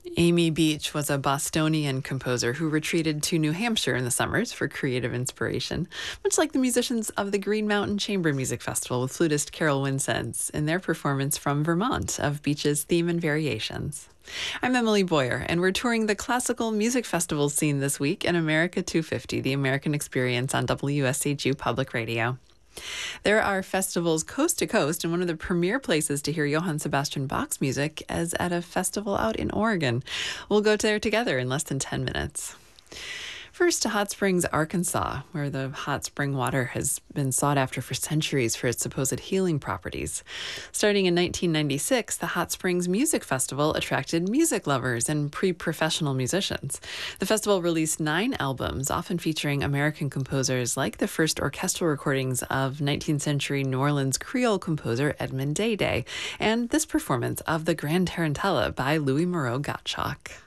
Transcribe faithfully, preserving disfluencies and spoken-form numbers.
Amy Beach was a Bostonian composer who retreated to New Hampshire in the summers for creative inspiration, much like the musicians of the Green Mountain Chamber Music Festival with flutist Carol Winsence in their performance from Vermont of Beach's theme and variations. I'm Emily Boyer, and we're touring the classical music festival scene this week in America two fifty, the American Experience on W S H U Public Radio. There are festivals coast to coast, and one of the premier places to hear Johann Sebastian Bach's music is at a festival out in Oregon. We'll go there together in less than ten minutes. First to Hot Springs, Arkansas, where the hot spring water has been sought after for centuries for its supposed healing properties. Starting in nineteen ninety-six, the Hot Springs Music Festival attracted music lovers and pre-professional musicians. The festival released nine albums, often featuring American composers like the first orchestral recordings of nineteenth century New Orleans Creole composer Edmond Day Day, and this performance of the Grand Tarantella by Louis Moreau Gottschalk.